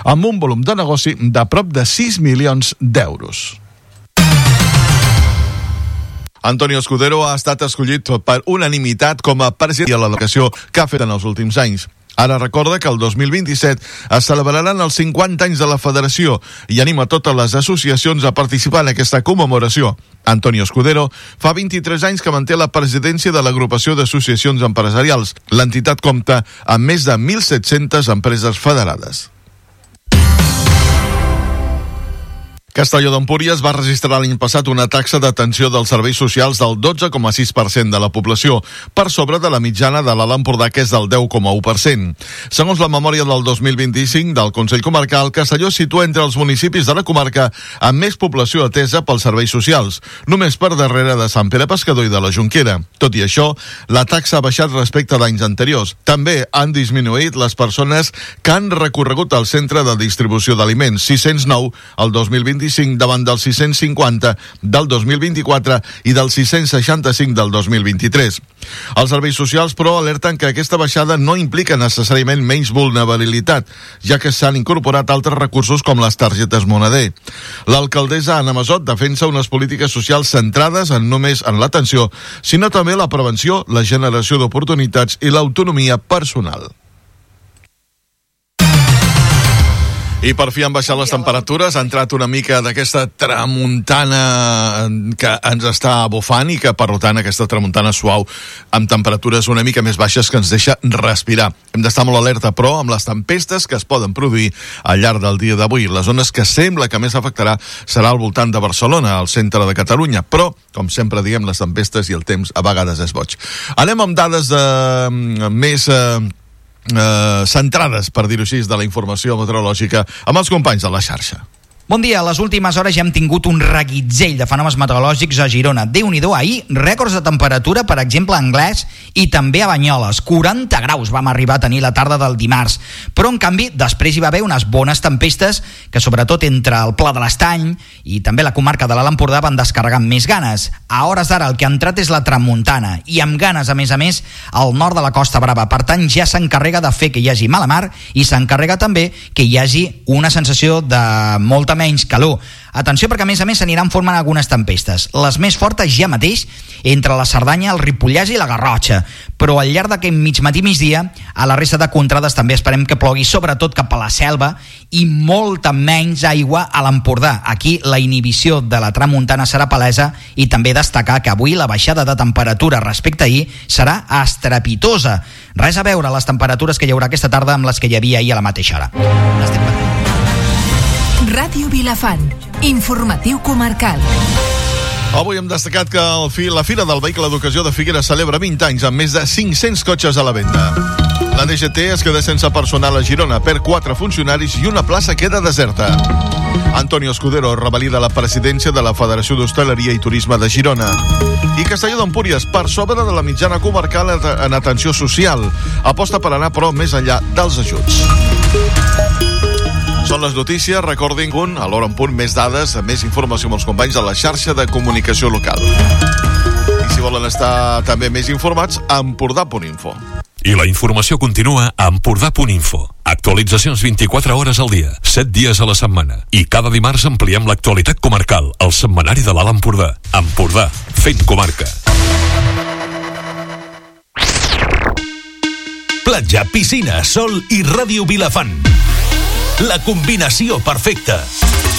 amb un volum de negoci de prop de 6 milions d'euros. Antonio Escudero ha estat escollit per unanimitat com a president de la delegació que ha fet en els últims anys. Ara recorda que el 2027 es celebraran els 50 anys de la federació i anima totes les associacions a participar en aquesta commemoració. Antonio Escudero fa 23 anys que manté la presidència de l'agrupació d'associacions empresarials. L'entitat compta amb més de 1.700 empreses federades. Castelló d'Empúries va registrar l'any passat una taxa d'atenció dels serveis socials del 12,6% de la població, per sobre de la mitjana de l'Alt Empordà, que és del 10,1%. Segons la memòria del 2025 del Consell Comarcal, Castelló es situa entre els municipis de la comarca amb més població atesa pels serveis socials, només per darrere de Sant Pere Pescador i de la Jonquera. Tot i això, la taxa ha baixat respecte d'anys anteriors. També han disminuït les persones que han recorregut al centre de distribució d'aliments, 609 el 2025, davant dels 650 del 2024 i dels 665 del 2023. Els serveis socials, però, alerten que aquesta baixada no implica necessàriament menys vulnerabilitat, ja que s'han incorporat altres recursos com les targetes moneder. L'alcaldessa Anna Masot defensa unes polítiques socials centrades només en l'atenció, sinó també la prevenció, la generació d'oportunitats i l'autonomia personal. I per fi han baixat les temperatures, ha entrat una mica d'aquesta tramuntana que ens està bufant i que, per tant, aquesta tramuntana suau amb temperatures una mica més baixes que ens deixa respirar. Hem d'estar molt alerta, però, amb les tempestes que es poden produir al llarg del dia d'avui. Les zones que sembla que més afectarà serà al voltant de Barcelona, al centre de Catalunya, però, com sempre diem, les tempestes i el temps a vegades és boig. Anem amb dades més centrades, per dir-ho així, de la informació meteorològica amb els companys de la xarxa. Bon dia. A les últimes hores ja hem tingut un reguitzell de fenòmens meteorològics a Girona. Déu-n'hi-do, ahir rècords de temperatura, per exemple, a Anglès i també a Banyoles. 40 graus vam arribar a tenir la tarda del dimarts. Però, en canvi, després hi va haver unes bones tempestes que, sobretot entre el Pla de l'Estany i també la comarca de l'Alt Empordà, van descarregar amb més ganes. A hores d'ara el que ha entrat és la tramuntana i amb ganes, a més, al nord de la Costa Brava. Per tant, ja s'encarrega de fer que hi hagi mala mar i s'encarrega també que hi hagi una sensació de molta menys calor. Atenció, perquè a més s'aniran formant algunes tempestes. Les més fortes ja mateix entre la Cerdanya, el Ripollès i la Garrotxa. Però al llarg d'aquest migdia, a la resta de contrades també esperem que plogui, sobretot cap a la Selva, i molta menys aigua a l'Empordà. Aquí la inhibició de la tramuntana serà palesa i també destacar que avui la baixada de temperatura respecte a ahir serà estrepitosa. Res a veure les temperatures que hi haurà aquesta tarda amb les que hi havia ahir a la mateixa hora. Ràdio Vilafant, informatiu comarcal. Avui hem destacat que la Fira del Vehicle d'Ocasió de Figueres celebra 20 anys amb més de 500 cotxes a la venda. La DGT es queda sense personal a Girona, perd 4 funcionaris i una plaça queda deserta. Antonio Escudero revalida la presidència de la Federació d'Hostaleria i Turisme de Girona. I Castelló d'Empúries, per sobre de la mitjana comarcal en atenció social, aposta per anar, però, més enllà dels ajuts. Són les notícies, recordin a l'hora en punt, més dades, més informació amb els companys de la xarxa de comunicació local. I si volen estar també més informats, a Empordà.info. I la informació continua a Empordà.info. Actualitzacions 24 hores al dia, 7 dies a la setmana. I cada dimarts ampliem l'actualitat comarcal, al setmanari de l'Alt Empordà. Empordà, fent comarca. Platja, piscina, sol i Ràdio Vilafant. La combinació perfecta.